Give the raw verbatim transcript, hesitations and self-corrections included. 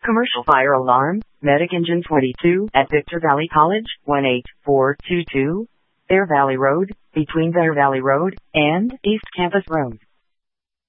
Commercial fire alarm, Medic Engine twenty-two at Victor Valley College, one eight four two two, Bear Valley Road, between Bear Valley Road and East Campus Road.